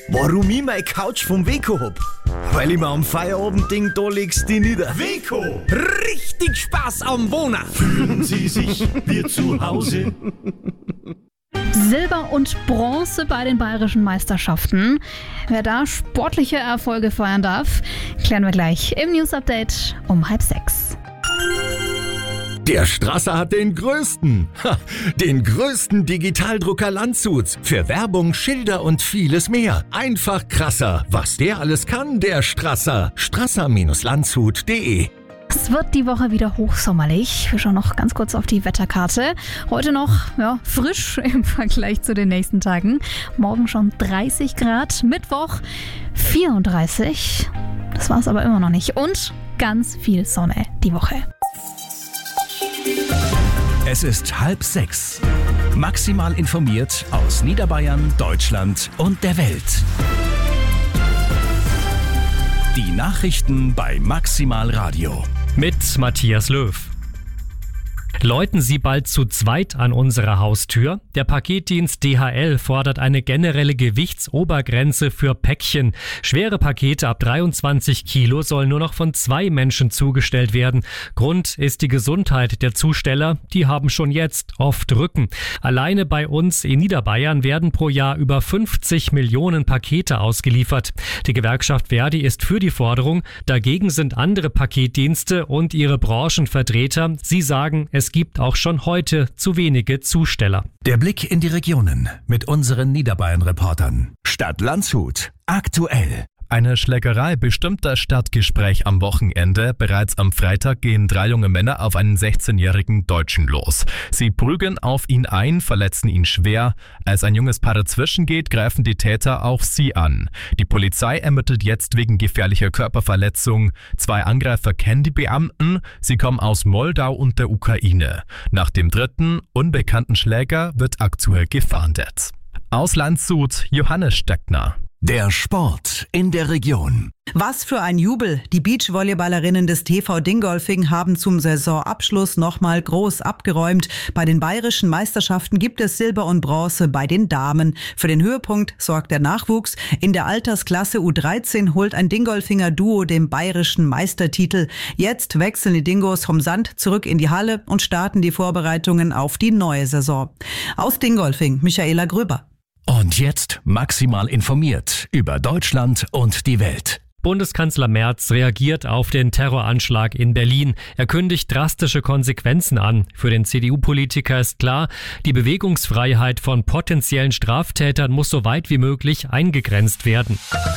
Warum ich meine Couch vom Weco hab? Weil ich mir am Feierabendding da legst die nieder. Weco! Richtig Spaß am Wohnen! Fühlen Sie sich wie zu Hause? Silber und Bronze bei den bayerischen Meisterschaften. Wer da sportliche Erfolge feiern darf, klären wir gleich im News Update um 5:30. Der Strasser hat den größten Digitaldrucker Landshuts. Für Werbung, Schilder und vieles mehr. Einfach krasser. Was der alles kann, der Strasser. Strasser-Landshut.de. Es wird die Woche wieder hochsommerlich. Wir schauen noch ganz kurz auf die Wetterkarte. Heute noch frisch im Vergleich zu den nächsten Tagen. Morgen schon 30 Grad, Mittwoch 34. Das war es aber immer noch nicht. Und ganz viel Sonne die Woche. Es ist 5:30. Maximal informiert aus Niederbayern, Deutschland und der Welt. Die Nachrichten bei Maximal Radio. Mit Matthias Löw. Läuten Sie bald zu zweit an unserer Haustür? Der Paketdienst DHL fordert eine generelle Gewichtsobergrenze für Päckchen. Schwere Pakete ab 23 Kilo sollen nur noch von 2 Menschen zugestellt werden. Grund ist die Gesundheit der Zusteller. Die haben schon jetzt oft Rücken. Alleine bei uns in Niederbayern werden pro Jahr über 50 Millionen Pakete ausgeliefert. Die Gewerkschaft Verdi ist für die Forderung. Dagegen sind andere Paketdienste und ihre Branchenvertreter. Sie sagen, es gibt auch schon heute zu wenige Zusteller. Der Blick in die Regionen mit unseren Niederbayern-Reportern. Stadt Landshut. Aktuell. Eine Schlägerei bestimmt das Stadtgespräch am Wochenende. Bereits am Freitag gehen 3 junge Männer auf einen 16-jährigen Deutschen los. Sie prügeln auf ihn ein, verletzen ihn schwer. Als ein junges Paar dazwischen geht, greifen die Täter auch sie an. Die Polizei ermittelt jetzt wegen gefährlicher Körperverletzung. 2 Angreifer kennen die Beamten. Sie kommen aus Moldau und der Ukraine. Nach dem dritten, unbekannten Schläger wird aktuell gefahndet. Aus Landshut, Johannes Steckner. Der Sport in der Region. Was für ein Jubel! Die Beachvolleyballerinnen des TV Dingolfing haben zum Saisonabschluss nochmal groß abgeräumt. Bei den bayerischen Meisterschaften gibt es Silber und Bronze bei den Damen. Für den Höhepunkt sorgt der Nachwuchs. In der Altersklasse U13 holt ein Dingolfinger Duo den bayerischen Meistertitel. Jetzt wechseln die Dingos vom Sand zurück in die Halle und starten die Vorbereitungen auf die neue Saison. Aus Dingolfing, Michaela Gröber. Und jetzt maximal informiert über Deutschland und die Welt. Bundeskanzler Merz reagiert auf den Terroranschlag in Berlin. Er kündigt drastische Konsequenzen an. Für den CDU-Politiker ist klar, die Bewegungsfreiheit von potenziellen Straftätern muss so weit wie möglich eingegrenzt werden.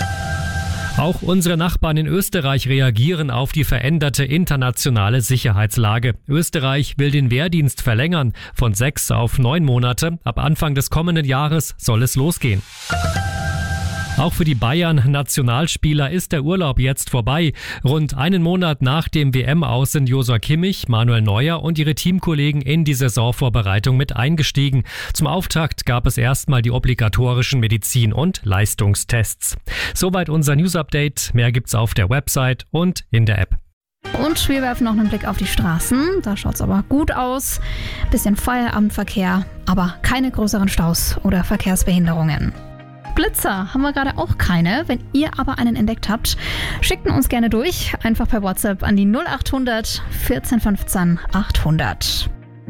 Auch unsere Nachbarn in Österreich reagieren auf die veränderte internationale Sicherheitslage. Österreich will den Wehrdienst verlängern von 6 auf 9 Monate. Ab Anfang des kommenden Jahres soll es losgehen. Auch für die Bayern-Nationalspieler ist der Urlaub jetzt vorbei. Rund einen Monat nach dem WM-Aus sind Joshua Kimmich, Manuel Neuer und ihre Teamkollegen in die Saisonvorbereitung mit eingestiegen. Zum Auftakt gab es erstmal die obligatorischen Medizin- und Leistungstests. Soweit unser News-Update. Mehr gibt's auf der Website und in der App. Und wir werfen noch einen Blick auf die Straßen. Da schaut's aber gut aus. Bisschen Feierabendverkehr, aber keine größeren Staus oder Verkehrsbehinderungen. Blitzer haben wir gerade auch keine. Wenn ihr aber einen entdeckt habt, schickt ihn uns gerne durch. Einfach per WhatsApp an die 0800 14 15 800.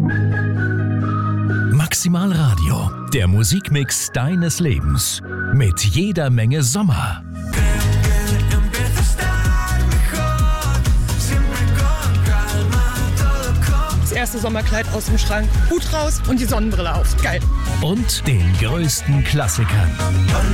Maximal Radio, der Musikmix deines Lebens. Mit jeder Menge Sommer. Das erste Sommerkleid aus dem Schrank, Hut raus und die Sonnenbrille auf. Geil. Und den größten Klassikern.